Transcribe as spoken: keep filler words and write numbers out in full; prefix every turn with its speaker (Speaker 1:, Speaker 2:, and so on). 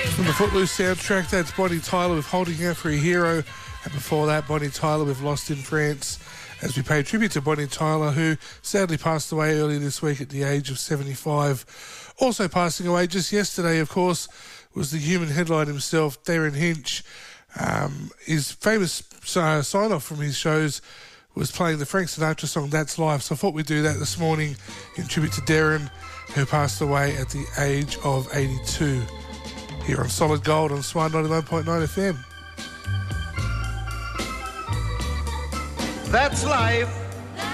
Speaker 1: From the Footloose soundtrack, that's Bonnie Tyler with Holding Out for a Hero. And before that, Bonnie Tyler with Lost in France, as we pay tribute to Bonnie Tyler, who sadly passed away earlier this week at the age of seventy-five. Also passing away just yesterday, of course, was the human headline himself, Darren Hinch. Um, his famous uh, sign-off from his shows was playing the Frank Sinatra song, That's Life. So I thought we'd do that this morning in tribute to Darren, who passed away at the age of eighty-two. Here on Solid Gold on Swan ninety-nine point nine F M.
Speaker 2: That's life.